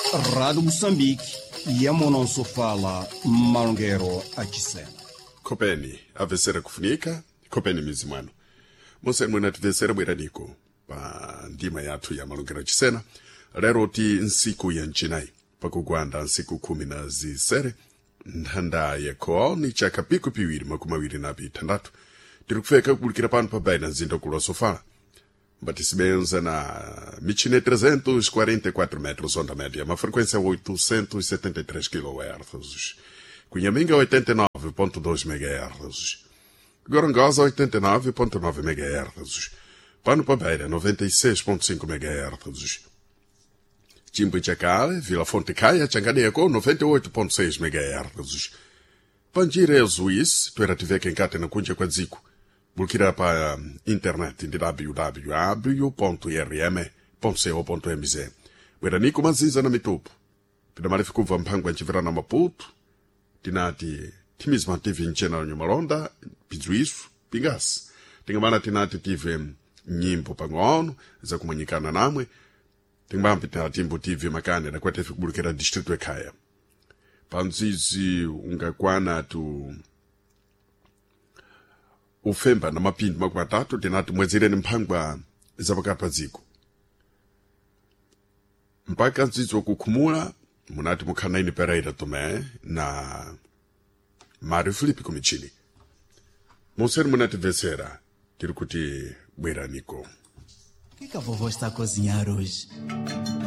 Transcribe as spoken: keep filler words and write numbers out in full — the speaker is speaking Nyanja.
Rádio Moçambique e a Mononso fala Malunguero Achisena. Kopeni avesera kufunika kopeni mizimano mose mwena tivesera bweraniko pa ndima yathu ya Malunguero Achisena lero ti nsiku ya nchinai pakugwanda nsiku kumi na zisere nthanda yeko ni chaka piku piwiri makumawiri na bitandatu tiri kufeka kubulikira pano pa baina nzinda kulo sofa batisibenza na michine trezentos e quarenta e quatro metros onda média, uma frequência oitocentos e setenta e três quilohertz. Cunhaminga oitenta e nove ponto dois megahertz. Gorongosa oitenta e nove ponto nove megahertz. Pano Pabeira noventa e seis ponto cinco megahertz. Chimbo Chacale, Vila Fonte Caia, Changadeco noventa e oito ponto seis megahertz. Pandire Zuis, tu era tive quem cate na Cunha Quadzico. Bulkira pa internet em w w w ponto r m ponto co ponto m z. Weranico maziza na mitupo. Pinamari fikuva mpango anchivira na Maputo. Tinati timisma tive nchena na Malonda, pizuisu, pingas. Tingamana tinati tive nyimbo pangono, za kumanyikana namwe. Tingamampi tinati tive makane na kwa tefi kubulkira distrito ekaya. Panzizi ungakwana tu ufemba na mapindi makumatatu tinati mwezire ni mpangwa zapakapa ziko. Mpaka nzizo kukumula, munati mukhanaini Pereira tome na Mário Filipe kumichini. Monseri munati vesera, tiri kuti bweraniko. O que que a vovó está a cozinhar hoje?